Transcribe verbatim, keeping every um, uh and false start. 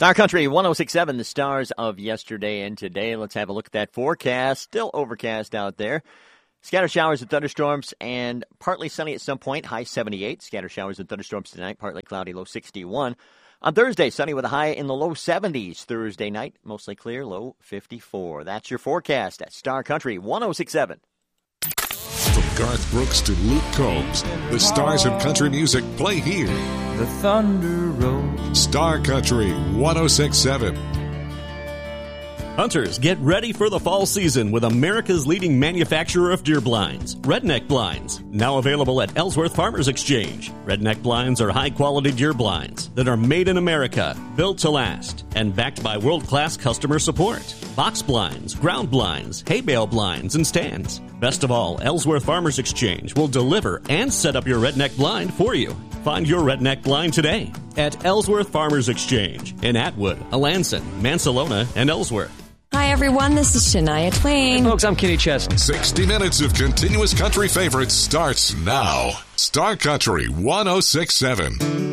Star Country one oh six point seven, the stars of yesterday and today. Let's have a look at that forecast. Still overcast out there. Scattered showers and thunderstorms and partly sunny at some point, high seventy-eight. Scattered showers and thunderstorms tonight, partly cloudy, low sixty-one. On Thursday, sunny with a high in the low seventies. Thursday night, mostly clear, low fifty-four. That's your forecast at Star Country one oh six point seven. From Garth Brooks to Luke Combs, the stars of country music play here. The Thunder Road. Star Country one oh six point seven. Hunters, get ready for the fall season with America's leading manufacturer of deer blinds, Redneck Blinds. Now available at Ellsworth Farmers Exchange. Redneck Blinds are high-quality deer blinds that are made in America, built to last, and backed by world-class customer support. Box blinds, ground blinds, hay bale blinds, and stands. Best of all, Ellsworth Farmers Exchange will deliver and set up your Redneck blind for you. Find your Redneck blind today at Ellsworth Farmers Exchange in Atwood, Alanson, Mansalona, and Ellsworth. Hi, everyone. This is Shania Twain. Hey, folks, I'm Kenny Chesney. sixty minutes of continuous country favorites starts now. Star Country one oh six point seven.